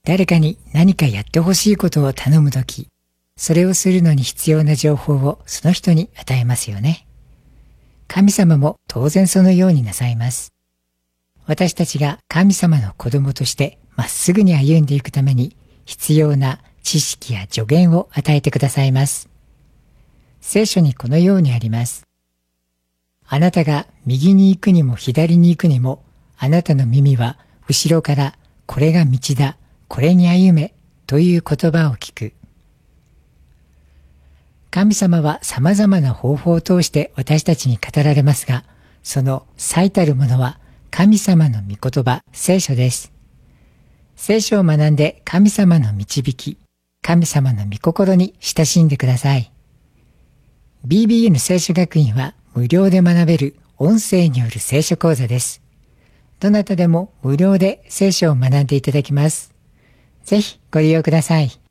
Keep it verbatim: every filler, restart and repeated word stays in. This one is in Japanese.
誰かに何かやってほしいことを頼むとき、それをするのに必要な情報をその人に与えますよね。神様も当然そのようになさいます。私たちが神様の子供としてまっすぐに歩んでいくために必要な知識や助言を与えてくださいます。聖書にこのようにあります。あなたが右に行くにも左に行くにも、あなたの耳は後ろからこれが道だ、これに歩めという言葉を聞く。神様は様々な方法を通して私たちに語られますが、その最たるものは神様の御言葉、聖書です。聖書を学んで神様の導き、神様の御心に親しんでください。ビービーエヌ 聖書学院は無料で学べる音声による聖書講座です。どなたでも無料で聖書を学んでいただきます。ぜひご利用ください。